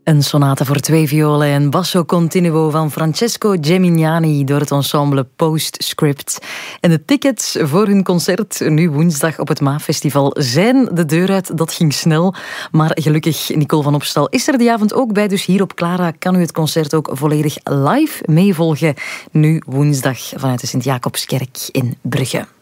Een sonate voor 2 violen en basso continuo van Francesco Gemignani door het ensemble Postscript. En de tickets voor hun concert nu woensdag op het Maafestival zijn de deur uit. Dat ging snel, maar gelukkig, Nicole van Opstal is er die avond ook bij. Dus hier op Clara kan u het concert ook volledig live meevolgen. Nu woensdag vanuit de Sint-Jacobskerk in Brugge.